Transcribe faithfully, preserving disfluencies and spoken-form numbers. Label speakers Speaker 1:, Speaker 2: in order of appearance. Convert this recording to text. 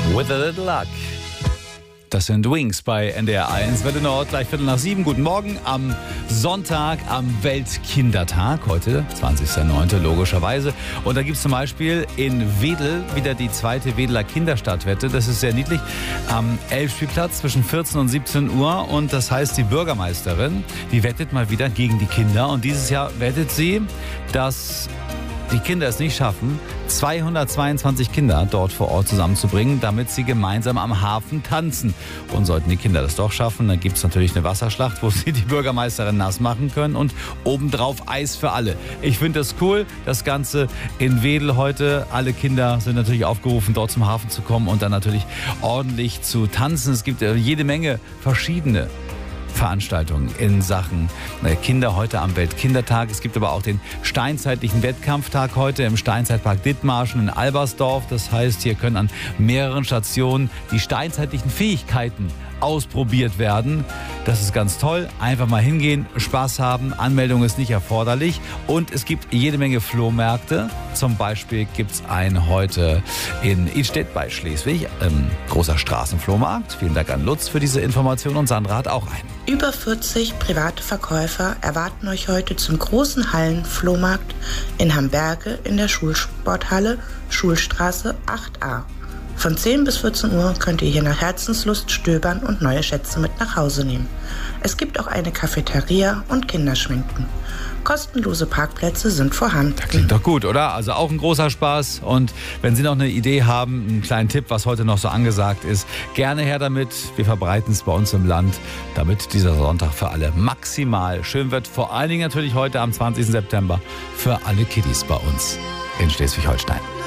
Speaker 1: With a little luck. Das sind Wings bei N D R eins. Welle Nord, gleich Viertel nach sieben. Guten Morgen am Sonntag, am Weltkindertag. Heute, zwanzigster neunte logischerweise. Und da gibt es zum Beispiel in Wedel wieder die zweite Wedeler Kinderstadtwette. Das ist sehr niedlich. Am Elbspielplatz zwischen vierzehn und siebzehn Uhr. Und das heißt, die Bürgermeisterin, die wettet mal wieder gegen die Kinder. Und dieses Jahr wettet sie, dass die Kinder es nicht schaffen, zweihundertzweiundzwanzig Kinder dort vor Ort zusammenzubringen, damit sie gemeinsam am Hafen tanzen. Und sollten die Kinder das doch schaffen, dann gibt es natürlich eine Wasserschlacht, wo sie die Bürgermeisterin nass machen können und obendrauf Eis für alle. Ich finde das cool, das Ganze in Wedel heute. Alle Kinder sind natürlich aufgerufen, dort zum Hafen zu kommen und dann natürlich ordentlich zu tanzen. Es gibt jede Menge verschiedene Veranstaltungen in Sachen Kinder heute am Weltkindertag. Es gibt aber auch den steinzeitlichen Wettkampftag heute im Steinzeitpark Dithmarschen in Albersdorf. Das heißt, hier können an mehreren Stationen die steinzeitlichen Fähigkeiten ausprobiert werden. Das ist ganz toll. Einfach mal hingehen, Spaß haben. Anmeldung ist nicht erforderlich. Und es gibt jede Menge Flohmärkte. Zum Beispiel gibt es einen heute in Idstedt bei Schleswig. Ein großer Straßenflohmarkt. Vielen Dank an Lutz für diese Information. Und Sandra hat auch einen.
Speaker 2: Über vierzig private Verkäufer erwarten euch heute zum großen Hallenflohmarkt in Hamberge in der Schulsporthalle Schulstraße acht a. Von zehn bis vierzehn Uhr könnt ihr hier nach Herzenslust stöbern und neue Schätze mit nach Hause nehmen. Es gibt auch eine Cafeteria und Kinderschminken. Kostenlose Parkplätze sind vorhanden.
Speaker 1: Das klingt doch gut, oder? Also auch ein großer Spaß. Und wenn Sie noch eine Idee haben, einen kleinen Tipp, was heute noch so angesagt ist, gerne her damit. Wir verbreiten es bei uns im Land, damit dieser Sonntag für alle maximal schön wird. Vor allen Dingen natürlich heute am zwanzigsten September für alle Kiddies bei uns in Schleswig-Holstein.